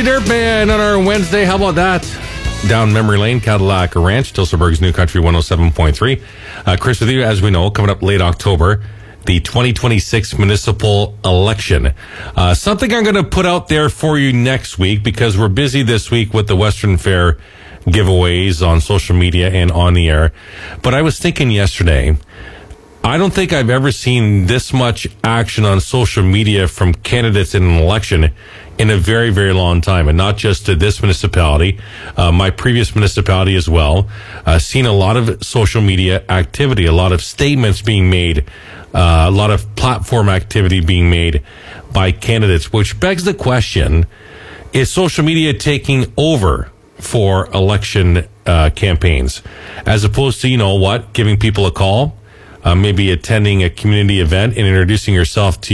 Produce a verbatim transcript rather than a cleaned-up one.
Dirt Band on our Wednesday. How about that? Down memory lane, Cadillac Ranch, Tilsonburg's New Country one oh seven point three. Uh, Chris with you, as we know, coming up late October, the twenty twenty-six municipal election. Uh, something I'm going to put out there for you next week because we're busy this week with the Western Fair giveaways on social media and on the air. But I was thinking yesterday, I don't think I've ever seen this much action on social media from candidates in an election in a very, very long time. And not just to this municipality, uh, my previous municipality as well. Uh, seen a lot of social media activity, a lot of statements being made, uh, a lot of platform activity being made by candidates, which begs the question, is social media taking over for election uh, campaigns as opposed to, you know what, giving people a call, uh, maybe attending a community event and introducing yourself to